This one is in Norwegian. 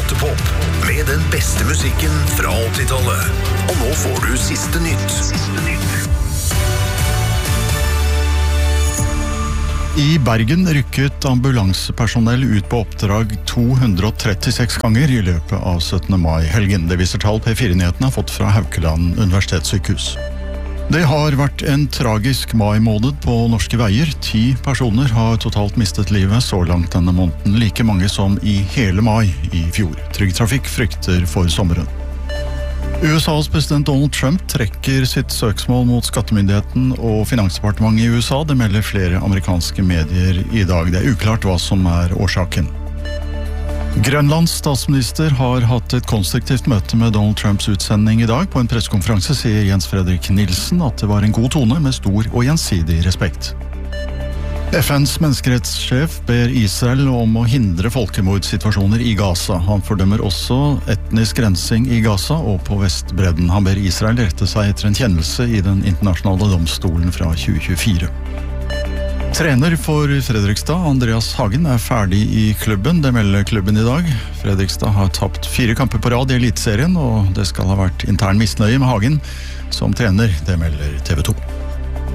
Bråtepop med den beste musikken fra 80-tallet. Og nå får du siste nytt. I Bergen rykket ambulansepersonell ut på oppdrag 236 ganger i løpet av 17. mai-helgen. Det viser tall P4-nyhetene har fått fra Haukeland universitetssykehus. Det har vært en tragisk mai-måned på norske veier. 10 personer har totalt mistet livet så langt denne måneden, like mange som i hele mai i fjor. Trygg Trafikk frykter for sommeren. USAs president Donald Trump trekker sitt søksmål mot skattemyndigheten og finansdepartementet i USA. Det melder flere amerikanske medier i dag. Det er uklart hva som er årsaken. Grønlands statsminister har hatt et konstruktivt møte med Donald Trumps utsending i dag. På en pressekonferanse sier Jens Fredrik Nielsen at det var en god tone med stor og gjensidig respekt. FNs menneskerettssjef ber Israel om å hindre folkemordsituasjoner i Gaza. Han fordømmer også etnisk rensing i Gaza og på Vestbredden. Han ber Israel rette seg etter en kjennelse i den internasjonale domstolen fra 2024. Trener for Fredrikstad, Andreas Hagen, er ferdig i klubben. Det melder klubben i dag. Fredrikstad har tapt 4 kamper på rad i Eliteserien, og det skal ha vært intern misnøye med Hagen som trener. Det melder TV 2.